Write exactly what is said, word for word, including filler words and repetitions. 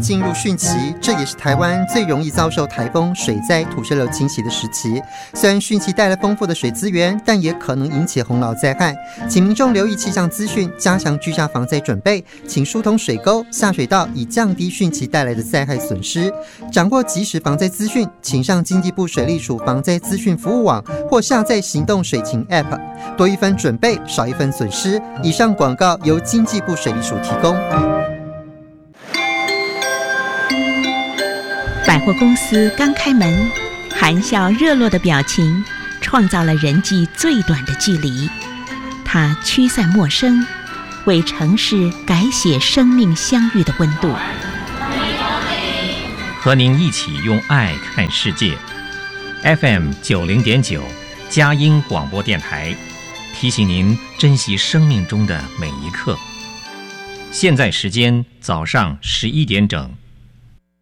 进入汛期，这也是台湾最容易遭受台风、水灾、土石流侵袭的时期。虽然汛期带来丰富的水资源，但也可能引起洪涝灾害，请民众留意气象资讯，加强居家防灾准备，请疏通水沟、下水道，以降低汛期带来的灾害损失。掌握即时防灾资讯，请上经济部水利署防灾资讯服务网或下载行动水情 App， 多一分准备，少一分损失。以上广告由经济部水利署提供。 百货公司刚开门，含笑热络的表情创造了人际最短的距离。它驱散陌生，为城市改写生命相遇的温度。 和您一起用爱看世界。F M 九零点九，佳音广播电台，提醒您珍惜生命中的每一刻。现在时间早上十一点整。